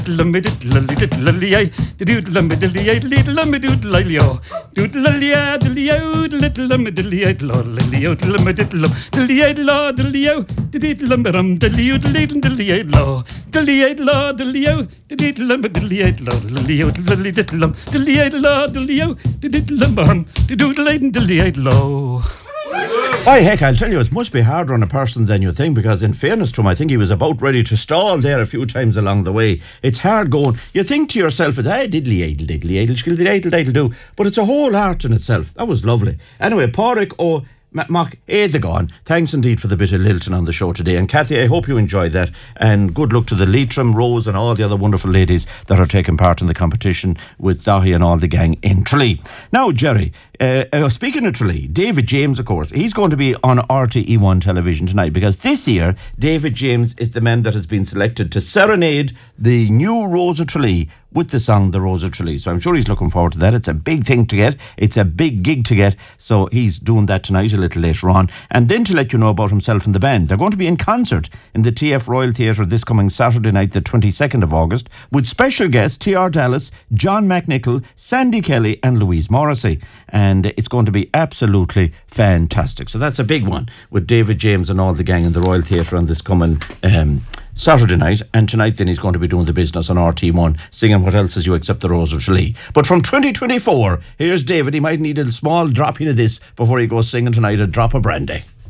Why, heck, I'll tell you, it must be harder on a person than you think, because in fairness to him, I think he was about ready to stall there a few times along the way. It's hard going. You think to yourself, diddly-idle, do, but it's a whole art in itself. That was lovely. Anyway, Pádraig Ó Eadegáin, thanks indeed for the bit of Lilton on the show today. And Kathy, I hope you enjoyed that. And good luck to the Leitrim, Rose and all the other wonderful ladies that are taking part in the competition with Dahi and all the gang in Tralee. Now, Jerry, speaking of Tralee, David James, of course, he's going to be on RTE1 television tonight, because this year, David James is the man that has been selected to serenade the new Rose of Tralee with the song The Rose of Tralee. So I'm sure he's looking forward to that. It's a big thing to get. It's a big gig to get. So he's doing that tonight a little later on. And then to let you know about himself and the band, they're going to be in concert in the TF Royal Theatre this coming Saturday night, the 22nd of August, with special guests T.R. Dallas, John McNichol, Sandy Kelly and Louise Morrissey. And it's going to be absolutely fantastic. So that's a big one with David James and all the gang in the Royal Theatre on this coming Saturday night. And tonight then he's going to be doing the business on RT1, singing What Else Is You Except the Rose of Tralee. But from 2024, here's David. He might need a small drop into this before he goes singing tonight, a drop of brandy.